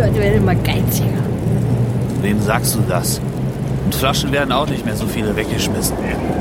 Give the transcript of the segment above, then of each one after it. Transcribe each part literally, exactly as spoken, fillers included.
Leute werden immer geiziger. Wem sagst du das? Und Flaschen werden auch nicht mehr so viele weggeschmissen.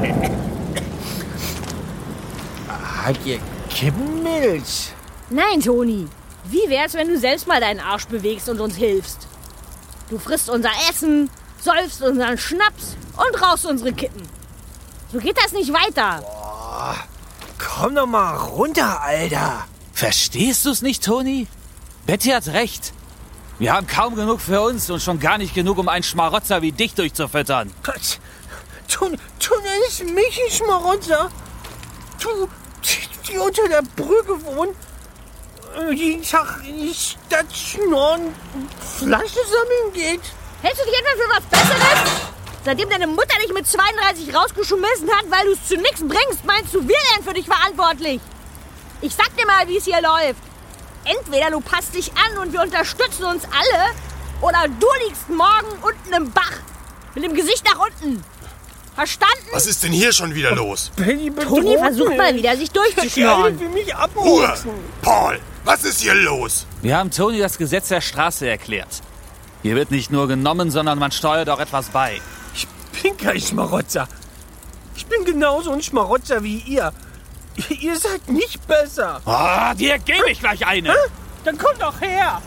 Habt ihr Kippenmilch? Nein, Toni. Wie wär's, wenn du selbst mal deinen Arsch bewegst und uns hilfst? Du frisst unser Essen, säufst unseren Schnaps und rauchst unsere Kippen. So geht das nicht weiter. Boah, komm doch mal runter, Alter. Verstehst du's nicht, Toni? Betty hat recht. Wir haben kaum genug für uns und schon gar nicht genug, um einen Schmarotzer wie dich durchzufüttern. Gott, du, du nennst mich ein Schmarotzer? Du, die unter der Brücke wohnen, jeden Tag in die Stadt schnorren, Flasche sammeln geht. Hältst du dich etwa für was Besseres? Seitdem deine Mutter dich mit zweiunddreißig rausgeschmissen hat, weil du es zu nichts bringst, meinst du, wir wären für dich verantwortlich? Ich sag dir mal, wie es hier läuft. Entweder du passt dich an und wir unterstützen uns alle, oder du liegst morgen unten im Bach, mit dem Gesicht nach unten. Verstanden? Was ist denn hier schon wieder los? Benny, Toni versucht mal wieder, sich durchzuschnorren. Ich will mich Ruhe! abholzen. Paul, was ist hier los? Wir haben Toni das Gesetz der Straße erklärt. Hier wird nicht nur genommen, sondern man steuert auch etwas bei. Ich bin kein Schmarotzer. Ich bin genauso ein Schmarotzer wie ihr. Ihr seid nicht besser. Ah, dir gebe ich gleich eine. Hä? Dann komm doch her.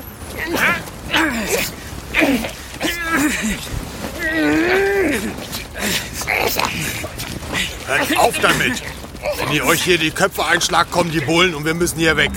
Hört auf damit! Wenn ihr euch hier die Köpfe einschlagt, kommen die Bullen und wir müssen hier weg.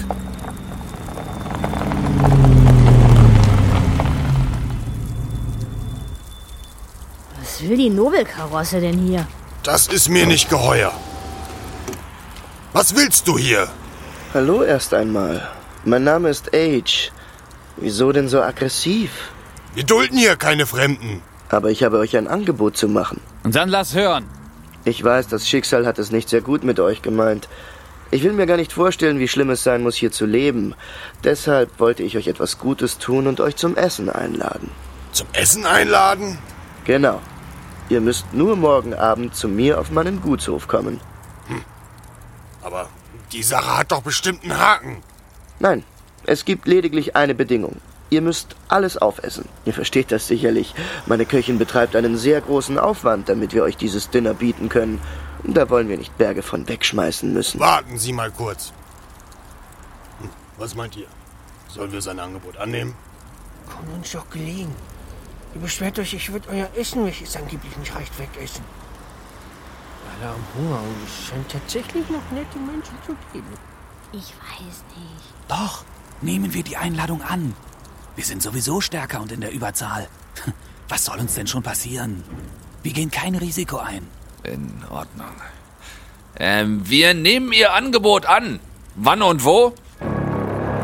Was will die Nobelkarosse denn hier? Das ist mir nicht geheuer. Was willst du hier? Hallo erst einmal. Mein Name ist Age. Wieso denn so aggressiv? Wir dulden hier keine Fremden. Aber ich habe euch ein Angebot zu machen. Und dann lass hören. Ich weiß, das Schicksal hat es nicht sehr gut mit euch gemeint. Ich will mir gar nicht vorstellen, wie schlimm es sein muss, hier zu leben. Deshalb wollte ich euch etwas Gutes tun und euch zum Essen einladen. Zum Essen einladen? Genau. Ihr müsst nur morgen Abend zu mir auf meinen Gutshof kommen. Hm. Aber die Sache hat doch bestimmt einen Haken. Nein, es gibt lediglich eine Bedingung. Ihr müsst alles aufessen. Ihr versteht das sicherlich. Meine Köchin betreibt einen sehr großen Aufwand, damit wir euch dieses Dinner bieten können. Da wollen wir nicht Berge von wegschmeißen müssen. Warten Sie mal kurz. Hm, was meint ihr? Sollen wir sein Angebot annehmen? Kommt uns doch gelegen. Ihr beschwert euch, ich würde euer Essen, welches angeblich nicht reicht, wegessen. Alle am Hunger und es scheint tatsächlich noch nette Menschen zu geben. Ich weiß nicht. Doch, nehmen wir die Einladung an. Wir sind sowieso stärker und in der Überzahl. Was soll uns denn schon passieren? Wir gehen kein Risiko ein. In Ordnung. Ähm, wir nehmen Ihr Angebot an. Wann und wo?